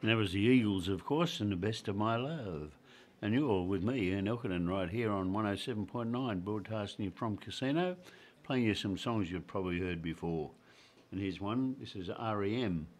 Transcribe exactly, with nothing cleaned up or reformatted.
And that was the Eagles, of course, and the best of my love. And you're with me, Ian Elkinen, right here on one oh seven point nine, broadcasting from Casino, playing you some songs you've probably heard before. And here's one. This is R E M.